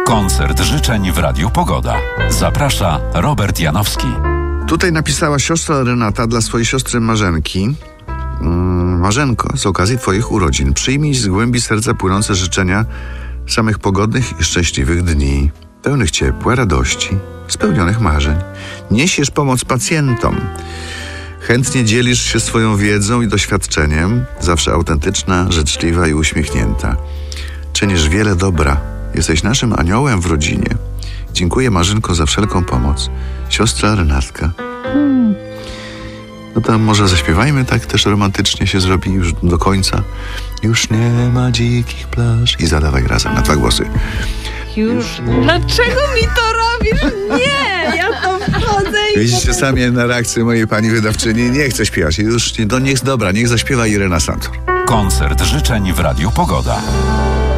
Koncert życzeń w Radiu Pogoda. Zaprasza Robert Janowski. Tutaj napisała siostra Renata dla swojej siostry Marzenki. Marzenko, z okazji twoich urodzin przyjmij z głębi serca płynące życzenia samych pogodnych i szczęśliwych dni, pełnych ciepła, radości, spełnionych marzeń. Niesiesz pomoc pacjentom. Chętnie dzielisz się swoją wiedzą i doświadczeniem, zawsze autentyczna, życzliwa i uśmiechnięta. Czynisz wiele dobra. Jesteś naszym aniołem w rodzinie. Dziękuję, Marzenko, za wszelką pomoc. Siostra Renatka. No to może zaśpiewajmy, tak też romantycznie się zrobi już do końca. Już nie ma dzikich plaż. I zadawaj razem na 2 głosy. Już. Dlaczego mi to robisz? Nie! Ja to wchodzę i... Widzicie sami na reakcję mojej pani wydawczyni. Nie chcę śpiewać. Już nie, niech zaśpiewa Irena Santor. Koncert życzeń w Radiu Pogoda.